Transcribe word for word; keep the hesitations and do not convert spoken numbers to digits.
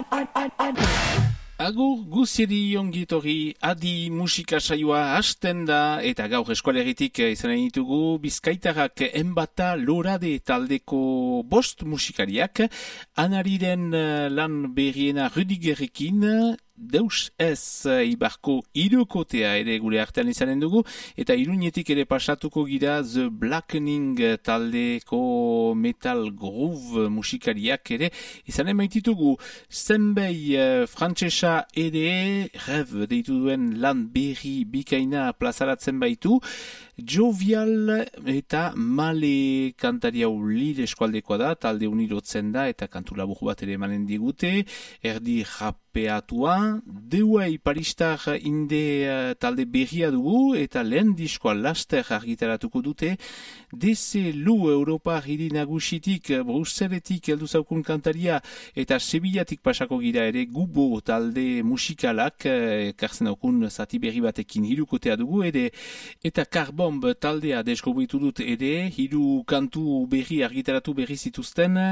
Agur guziedi ongitorri adi musika saioa hasten da eta gaur eskualeritik izanen ditugu Bizkaitarrak enbata lorade taldeko bost musikariak Anariren lan berriena Rüdigerrekin Deus ez ibarko irukotea ere gure artean izanen dugu eta Iruñetik ere pasatuko gira The Blackening taldeko metal groove musikariak ere izanen maititugu zenbei uh, frantsesa ere rev deitu duen lan berri bikaina plazaratzen baitu Jovial eta Male kantari hau Lille eskualdekoa da, talde unirotzen da eta kantu labur bat ere emanen digute, erdi rapeatua, Deuei Paristar inde uh, talde berria dugu eta lehen diskoa laster argitaratuko dute, D C Lu Europa hiri nagusitik, Bruseletik heldu zaukun kantaria eta Sevillatik pasako gira ere Gubo talde musikalak, ekartzen daukun zati berri batekin hirukotea dugu ere, eta Carbomb taldea deskubritu dut ere, hiru kantu berri argitaratu berri zituzten,